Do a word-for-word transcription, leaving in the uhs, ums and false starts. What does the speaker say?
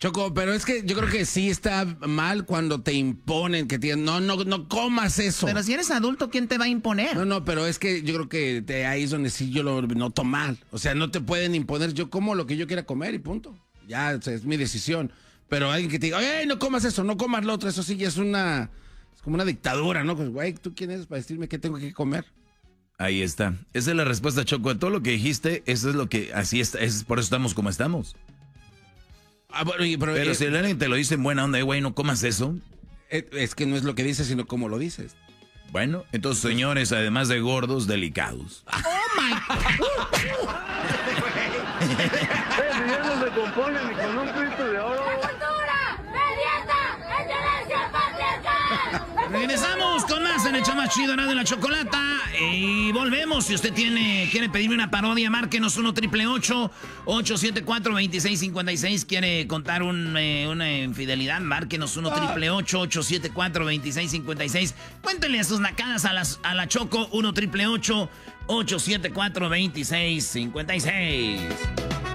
Choco, pero es que yo creo que sí está mal cuando te imponen que tienes, no, no, no comas eso. Pero si eres adulto, ¿quién te va a imponer? No, no, pero es que yo creo que te, ahí es donde sí yo lo noto mal. O sea, no te pueden imponer, yo como lo que yo quiera comer y punto. Ya, o sea, es mi decisión. Pero alguien que te diga, ¡ey, no comas eso, no comas lo otro! Eso sí ya es una, es como una dictadura, ¿no? Pues, güey, ¿tú quién eres para decirme qué tengo que comer? Ahí está. Esa es la respuesta, Choco. A todo lo que dijiste, eso es lo que, así está, es por eso estamos como estamos. Ah, bueno, y- pero Pero eh, si alguien te lo dice en buena onda, "Eh, güey, no comas eso". eh, es que no es lo que dices, sino cómo lo dices. Bueno, entonces, señores, además de gordos, delicados. ¡Oh, my! Ese ya no se compone ni con un Cristo de oro. Regresamos con más en el show más chido, ¿no? De la chocolata. Y volvemos. Si usted tiene, quiere pedirme una parodia, márquenos uno triple ocho ocho siete cuatro dos seis cinco seis. Quiere contar un, eh, una infidelidad, márquenos uno triple ocho ocho siete cuatro dos seis cinco seis. Cuéntenle sus nacadas a, las, a la Choco, uno triple ocho ocho siete cuatro dos seis cinco seis.